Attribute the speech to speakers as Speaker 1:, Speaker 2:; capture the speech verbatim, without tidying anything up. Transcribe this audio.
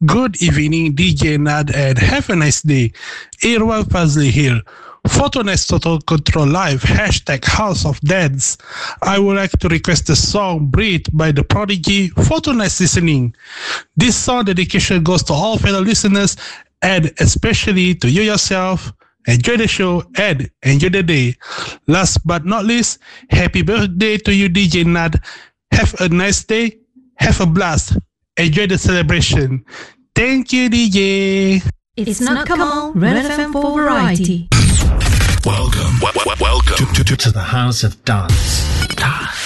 Speaker 1: Good evening, D J Nad, and have a nice day. Irwan Fazli here. Photoness Total Control Live, hashtag House of Dance. I would like to request the song Breathe by The Prodigy, Photoness Listening. This song dedication goes to all fellow listeners and especially to you yourself. Enjoy the show and enjoy the day. Last but not least, happy birthday to you, D J Nad. Have a nice day. Have a blast. Enjoy the celebration. Thank you, D J.
Speaker 2: It's not Kamal, Red F M for variety.
Speaker 3: Welcome, w- w- welcome to, to, to, to the House of Dance. Dance.